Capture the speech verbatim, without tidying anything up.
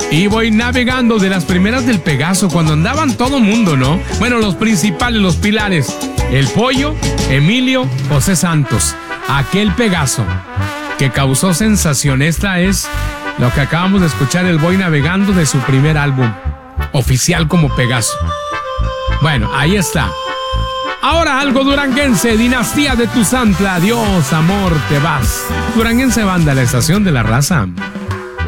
Y voy navegando de las primeras del Pegaso, cuando andaban todo mundo, ¿no? Bueno, los principales, los pilares. El Pollo, Emilio, José Santos. Aquel Pegaso que causó sensación. Esta es lo que acabamos de escuchar, el Voy Navegando, de su primer álbum oficial como Pegaso. Bueno, ahí está. Ahora algo duranguense, Dinastía de Tuzantla. Adiós, amor, te vas. Duranguense Banda, la estación de la raza.